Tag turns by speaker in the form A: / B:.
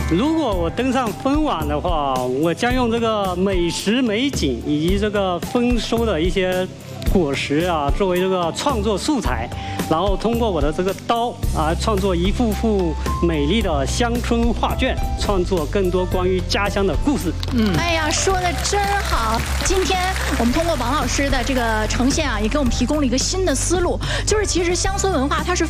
A: 如果我登上分网的话，我将用这个美食美景以及这个丰收的一些果实啊，作为这个创作素材，然后通过我的这个刀啊，创作一幅幅美丽的乡村画卷，创作更多关于家乡的故事。
B: 哎呀，说的真好！今天我们通过王老师的这个呈现啊，也给我们提供了一个新的思路，就是其实乡村文化它是